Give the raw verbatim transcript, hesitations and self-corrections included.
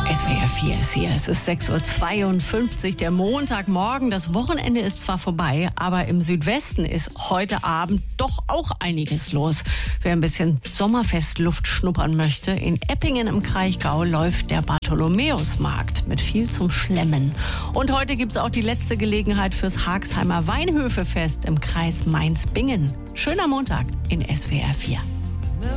S W R vier ist hier. Es ist sechs Uhr zweiundfünfzig, der Montagmorgen. Das Wochenende ist zwar vorbei, aber im Südwesten ist heute Abend doch auch einiges los. Wer ein bisschen Sommerfestluft schnuppern möchte, in Eppingen im Kraichgau läuft der Bartholomäusmarkt mit viel zum Schlemmen. Und heute gibt's auch die letzte Gelegenheit fürs Hagsheimer Weinhöfefest im Kreis Mainz-Bingen. Schöner Montag in S W R vier.